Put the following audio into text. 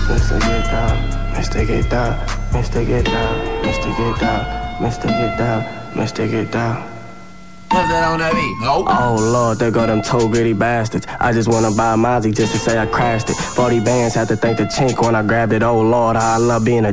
Mr. Get Down, Mr. Get Down, Mr. Get Down, Mr. Get Down, Mr. Get Down, Mr. Get Down. What's that on that beat? No. Oh Lord, there go them toe gritty bastards. I just wanna buy a Mozzie just to say I crashed it. 40 bands, had to thank the chink when I grabbed it. Oh Lord, how I love being a